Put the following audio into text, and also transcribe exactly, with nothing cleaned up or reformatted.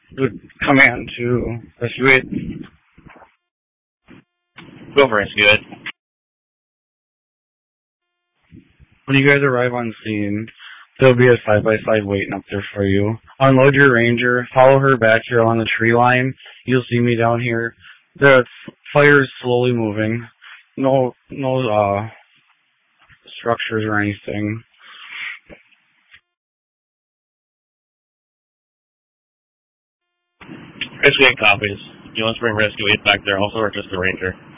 Good command to rescue it. Go for rescue it. When you guys arrive on scene, there'll be a side-by-side waiting up there for you. Unload your ranger, follow her back here on the tree line. You'll see me down here. The fire is slowly moving. No, no, uh, structures or anything. Rescue eight copies. You want to bring rescue eight back there also, or just the ranger?